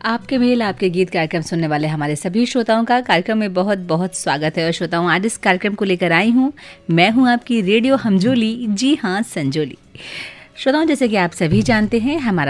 आपके मेल आपके गीत कार्यक्रम सुनने वाले हमारे सभी श्रोताओं का कार्यक्रम में बहुत बहुत स्वागत है। और श्रोताओं, आज इस कार्यक्रम को लेकर आई हूँ मैं हूँ आपकी रेडियो हमजोली, जी हाँ संजोली। श्रोताओं, जैसे कि आप सभी जानते हैं, हमारा